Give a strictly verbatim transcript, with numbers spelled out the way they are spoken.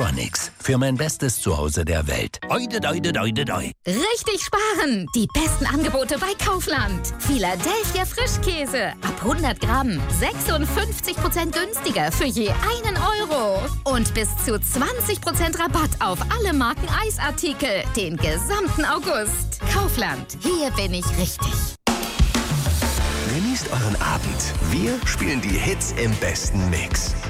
Euronics. Für mein bestes Zuhause der Welt. Oide, oide, oide, oide. Richtig sparen! Die besten Angebote bei Kaufland. Philadelphia Frischkäse. Ab hundert Gramm. sechsundfünfzig Prozent günstiger für je einen Euro. Und bis zu zwanzig Prozent Rabatt auf alle Marken Eisartikel. Den gesamten August. Kaufland. Hier bin ich richtig. Genießt euren Abend. Wir spielen die Hits im besten Mix.